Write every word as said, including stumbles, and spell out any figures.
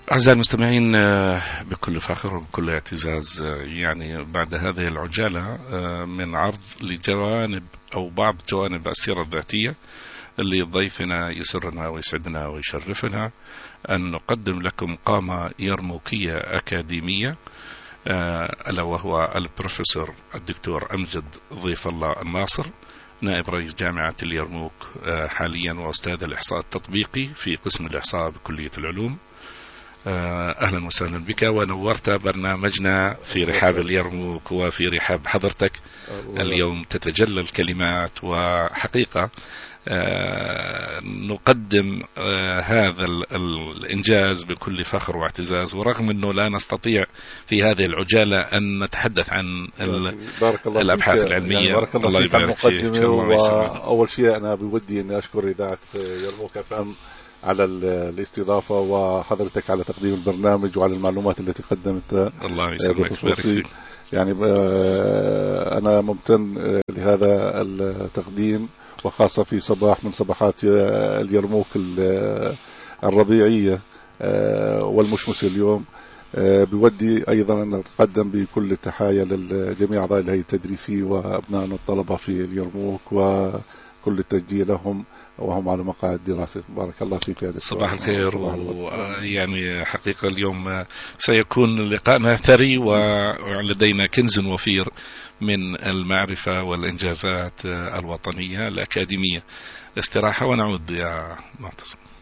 أعزائي المستمعين، بكل فخر وبكل اعتزاز يعني بعد هذه العجالة من عرض لجوانب أو بعض جوانب السيرة الذاتية اللي ضيفنا يسرنا ويسعدنا ويشرفنا أن نقدم لكم قامة يرموكية أكاديمية، ألا وهو البروفيسور الدكتور أمجد ضيف الله الناصر، نائب رئيس جامعة اليرموك حاليا وأستاذ الإحصاء التطبيقي في قسم الإحصاء بكلية العلوم. أهلا وسهلا بك، ونورت برنامجنا في رحاب اليرموك وفي رحاب حضرتك. اليوم تتجلى الكلمات، وحقيقة نقدم هذا الإنجاز بكل فخر واعتزاز، ورغم أنه لا نستطيع في هذه العجالة أن نتحدث عن الأبحاث العلمية. يعني بارك الله, الله يبارك فيك. وأول شيء أنا بودي أن أشكر إذاعة يرموك فهم على الاستضافة، وحضرتك على تقديم البرنامج وعلى المعلومات التي قدمتها. الله يسلمك ويبارك فيك. يعني أنا ممتن لهذا التقديم، وخاصة في صباح من صباحات اليرموك الربيعية والمشمسة اليوم. بودي أيضا أن أتقدم بكل التحايا للجميع أعضاء الهيئة التدريسية وأبنائنا الطلبة في اليرموك، وكل التشجيع لهم وهم على مقاعد الدراسة. بارك الله فيك يا صباح الخير. ويعني حقيقة اليوم سيكون لقاءنا ثري، ولدينا كنز وفير من المعرفة والإنجازات الوطنية الأكاديمية. استراحة ونعود يا معتصم.